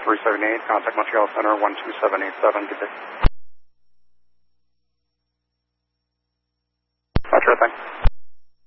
378, contact Montreal Center 12787, good day. Sure thing.